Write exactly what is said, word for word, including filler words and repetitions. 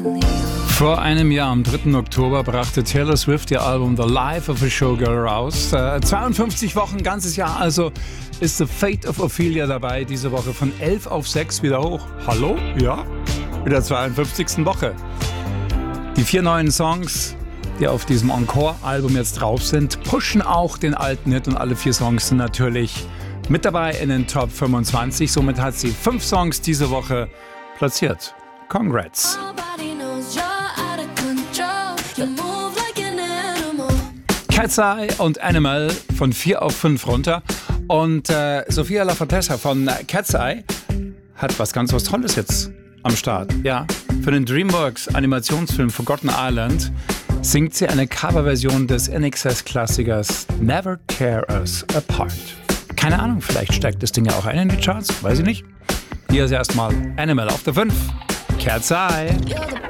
Vor einem Jahr, am dritten Oktober, brachte Taylor Swift ihr Album The Life of a Showgirl raus. Äh, zweiundfünfzig Wochen, ein ganzes Jahr, also ist The Fate of Ophelia dabei, diese Woche von elf auf sechs wieder hoch. Hallo? Ja? Mit der zweiundfünfzigsten Woche. Die vier neuen Songs, die auf diesem Encore-Album jetzt drauf sind, pushen auch den alten Hit und alle vier Songs sind natürlich mit dabei in den Top fünfundzwanzig. Somit hat sie fünf Songs diese Woche platziert. Congrats! Cat's Eye und Animal von vier auf fünf runter. Und äh, Sophia LaFortessa von Cat's Eye hat was ganz was Tolles jetzt am Start. Ja, für den DreamWorks Animationsfilm Forgotten Island singt sie eine Coverversion des N X S-Klassikers Never Tear Us Apart. Keine Ahnung, vielleicht steigt das Ding ja auch ein in die Charts, weiß ich nicht. Hier ist erstmal Animal auf der fünf. Cat's Eye.